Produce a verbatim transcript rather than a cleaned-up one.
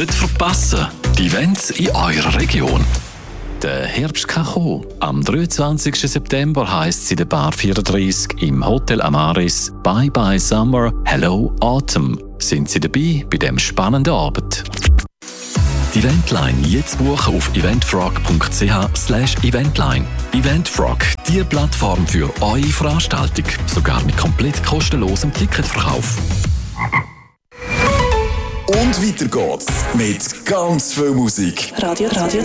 Nicht verpassen, die Events in eurer Region. Der Herbst kann kommen. Am dreiundzwanzigsten September heisst es in der Bar vierunddreißig im Hotel Amaris Bye Bye Summer, Hello Autumn. Sind Sie dabei bei diesem spannenden Abend? Die Eventline jetzt buchen auf eventfrog punkt c h slash eventline. Eventfrog, die Plattform für eure Veranstaltung. Sogar mit komplett kostenlosem Ticketverkauf. Und weiter geht's mit ganz viel Musik. Radio, Radio